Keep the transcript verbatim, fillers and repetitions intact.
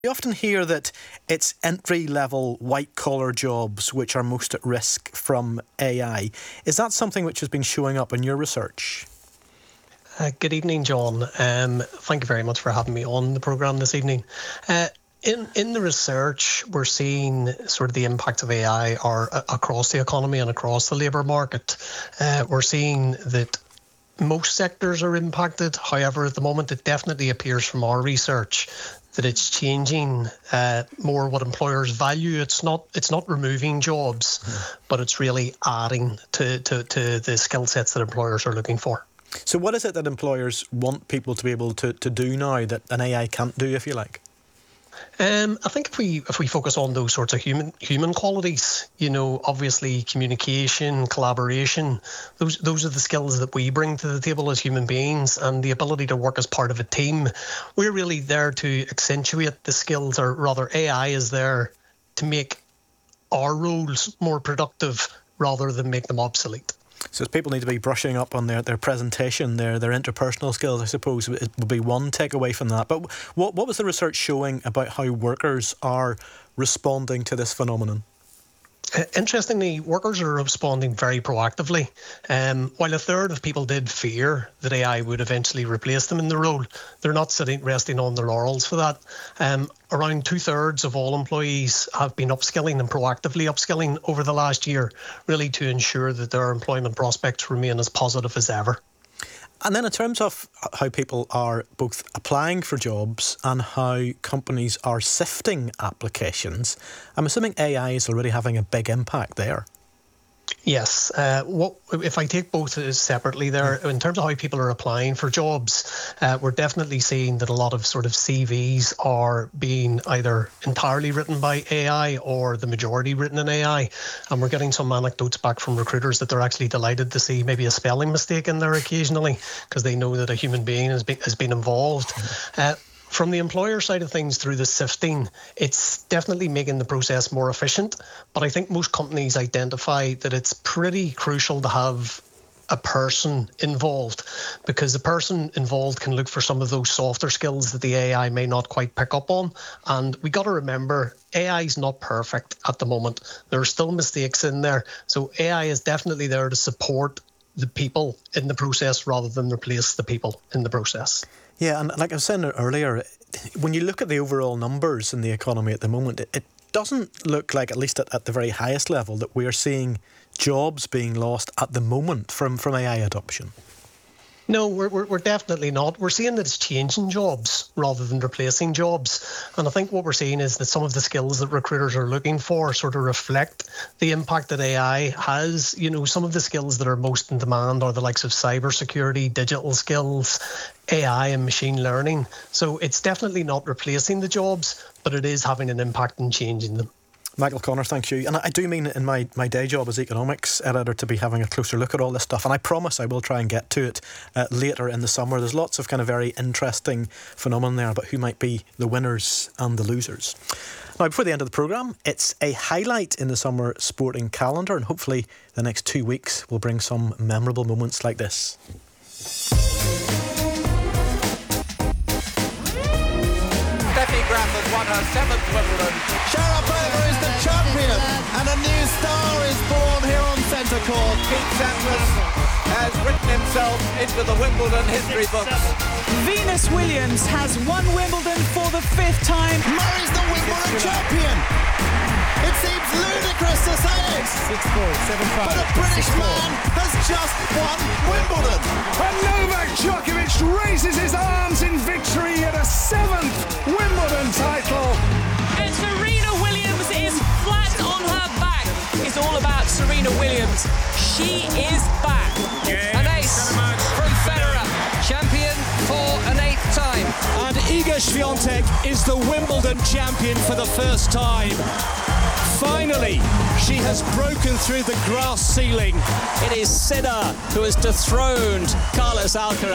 We often hear that it's entry-level, white-collar jobs which are most at risk from A I. Is that something which has been showing up in your research? Uh, good evening, John. Um, thank you very much for having me on the programme this evening. Uh, in in the research, we're seeing sort of the impact of A I are uh, across the economy and across the labour market. Uh, we're seeing that most sectors are impacted. However, at the moment, it definitely appears from our research that it's changing uh, more what employers value. It's not it's not removing jobs, mm. but it's really adding to, to, to the skill sets that employers are looking for. So what is it that employers want people to be able to, to do now that an A I can't do, if you like? Um, I think if we if we focus on those sorts of human human qualities, you know, obviously communication, collaboration, those those are the skills that we bring to the table as human beings, and the ability to work as part of a team. We're really there to accentuate the skills, or rather A I is there to make our roles more productive rather than make them obsolete. So people need to be brushing up on their, their presentation, their their interpersonal skills, I suppose, it would be one takeaway from that. But what what was the research showing about how workers are responding to this phenomenon? Uh, interestingly, workers are responding very proactively. Um, while a third of people did fear that A I would eventually replace them in the role, they're not sitting resting on their laurels for that. Um, around two-thirds of all employees have been upskilling and proactively upskilling over the last year, really to ensure that their employment prospects remain as positive as ever. And then in terms of how people are both applying for jobs and how companies are sifting applications, I'm assuming A I is already having a big impact there. Yes. Uh, what if I take both separately there, in terms of how people are applying for jobs, uh, we're definitely seeing that a lot of sort of C Vs are being either entirely written by A I or the majority written in A I. And we're getting some anecdotes back from recruiters that they're actually delighted to see maybe a spelling mistake in there occasionally, because they know that a human being has been, has been involved. Uh, From the employer side of things, through the sifting, it's definitely making the process more efficient. But I think most companies identify that it's pretty crucial to have a person involved, because the person involved can look for some of those softer skills that the A I may not quite pick up on. And we got to remember, A I is not perfect at the moment. There are still mistakes in there. So A I is definitely there to support the people in the process rather than replace the people in the process. Yeah, and like I was saying earlier, when you look at the overall numbers in the economy at the moment, it, it doesn't look like, at least at, at the very highest level, that we're seeing jobs being lost at the moment from, from A I adoption. No, we're, we're we're definitely not. We're seeing that it's changing jobs rather than replacing jobs. And I think what we're seeing is that some of the skills that recruiters are looking for sort of reflect the impact that A I has. You know, some of the skills that are most in demand are the likes of cybersecurity, digital skills, A I and machine learning. So it's definitely not replacing the jobs, but it is having an impact in changing them. Michael Connor, thank you. And I do mean in my, my day job as economics editor to be having a closer look at all this stuff. And I promise I will try and get to it uh, later in the summer. There's lots of kind of very interesting phenomenon there about who might be the winners and the losers. Now, before the end of the programme, it's a highlight in the summer sporting calendar, and hopefully the next two weeks will bring some memorable moments like this. Steffi Graf has won her seventh Wimbledon. Sharapova is the champion, and a new star is born here on centre court. Pete Sampras has written himself into the Wimbledon history books. Venus Williams has won Wimbledon for the fifth time. Murray's the Wimbledon champion. It seems ludicrous to say it, six four, seven five, but a British man has just won Wimbledon. And Novak Djokovic raises his arms in victory at a seventh Wimbledon title. And Serena Williams is flat on her back. It's all about Serena Williams. She is back. An ace from Federer, champion for an eighth time. And Iga Swiatek is the Wimbledon champion for the first time. Finally, she has broken through the glass ceiling. It is Sinner who has dethroned Carlos Alcaraz.